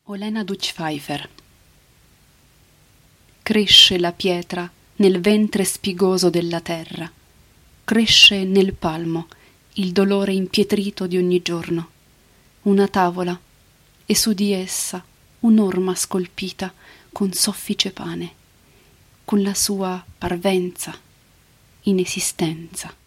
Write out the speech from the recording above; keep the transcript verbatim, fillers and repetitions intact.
Olena Dutch-Pfeiffer. Cresce la pietra nel ventre spigoso della terra, cresce nel palmo il dolore impietrito di ogni giorno, una tavola e su di essa un'orma scolpita con soffice pane, con la sua parvenza, inesistenza.